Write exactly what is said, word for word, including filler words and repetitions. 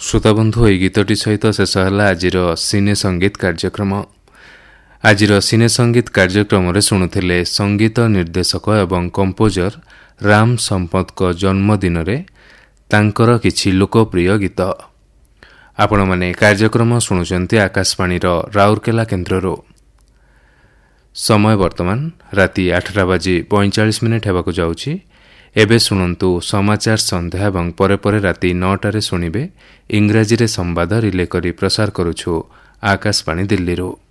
श्रोताबंधु एई गीतटी सहित शेष है आज सिने संगीत कार्यक्रम। आज सिने संगीत कार्यक्रम रे शुणुथिले संगीत निर्देशक एवं कंपोजर राम संपत को जन्मदिन रे तांकर किछि लोकप्रिय गीत। आपण माने कार्यक्रम शुणुचंती आकाशवाणी राउरकेला केन्द्ररो। समय वर्तमान राति आठटा बाजी पैंचाश मिनिट हेबाकु जाउछि। एबे शुणन्तु समाचार संध्या एवं परे परे राति नौटारे शुणिबे इंग्राजी रे संवाद रिले करी प्रसार करुछु आकाशवाणी दिल्ली रो।